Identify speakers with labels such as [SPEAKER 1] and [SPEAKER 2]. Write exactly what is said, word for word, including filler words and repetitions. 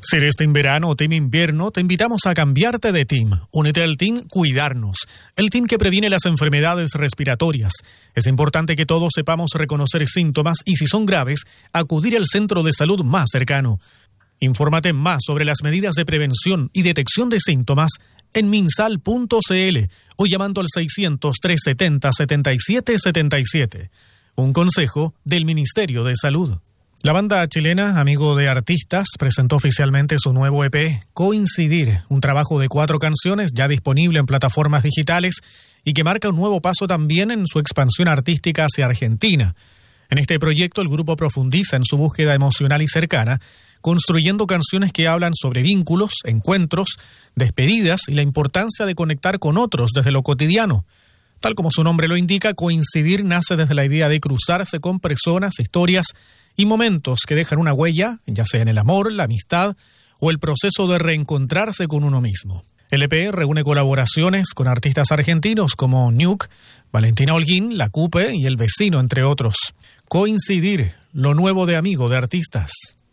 [SPEAKER 1] Si eres Team Verano o Team Invierno, te invitamos a cambiarte de team. Únete al Team Cuidarnos, el team que previene las enfermedades respiratorias. Es importante que todos sepamos reconocer síntomas y, si son graves, acudir al centro de salud más cercano. Infórmate más sobre las medidas de prevención y detección de síntomas en minsal punto c l o llamando al seiscientos, trescientos setenta, setenta y siete setenta y siete. Un consejo del Ministerio de Salud. La banda chilena Amigo de Artistas presentó oficialmente su nuevo E P, Coincidir, un trabajo de cuatro canciones ya disponible en plataformas digitales y que marca un nuevo paso también en su expansión artística hacia Argentina. En este proyecto el grupo profundiza en su búsqueda emocional y cercana, construyendo canciones que hablan sobre vínculos, encuentros, despedidas y la importancia de conectar con otros desde lo cotidiano. Tal como su nombre lo indica, Coincidir nace desde la idea de cruzarse con personas, historias y momentos que dejan una huella, ya sea en el amor, la amistad o el proceso de reencontrarse con uno mismo. El E P reúne colaboraciones con artistas argentinos como Nuke, Valentina Holguín, La Cupe y El Vecino, entre otros. Coincidir, lo nuevo de Amigo de Artistas.